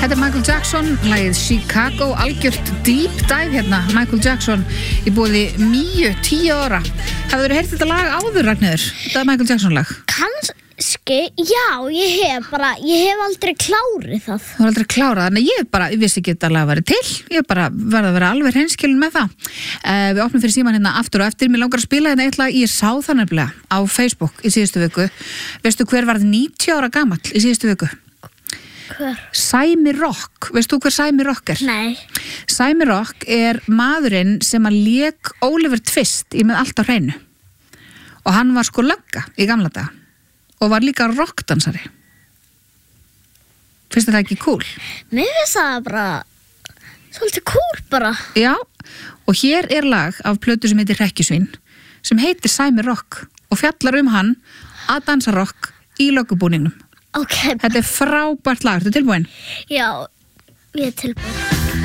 Þetta er Michael Jackson, lagið Chicago, algjört deep dive hérna, Michael Jackson í boði Míu, 10 ára. Hafðu heyrt þetta lag áður, Ragnheiður? Þetta er Michael Jackson lag. Kannski, já, ég hef aldrei klárið það. Þú har aldrei klárað, þannig ég vissi ekki þetta lag væri til. Ég bara verði að vera alveg hreinskilin með það. Við opnum fyrir síman hérna aftur og eftir. Mér langar að spila hérna eitt lag, ég sá það nefnilega á Facebook í síðustu viku. Veistu hver varð 90 ára gamall í síðustu viku? Hver? Sæmi Rock, veist þú hver Sæmi Rock er? Nei. Sæmi Rock er maðurinn sem að lék Oliver Twist í Með allt á hreinu og hann var sko lögga í gamla daga og var líka rockdansari. Finnst þetta ekki cool? Mér finnst það bara svolítið cool bara. Já, og hér er lag af plötu sem heitir Hrekkjusvín sem heitir Sæmi Rock og fjallar hann að dansa rock í löggubúningnum. Okay. Þetta er frábært lag, ertu tilbúin? Já, ég er tilbúin.